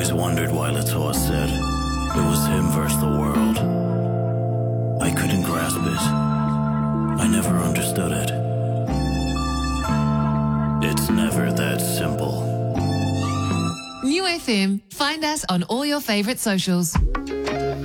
always wondered why Latour said it was him versus the world. I couldn't grasp it. I never understood it. It's never that simple. New FM. Find us on all your favorite socials.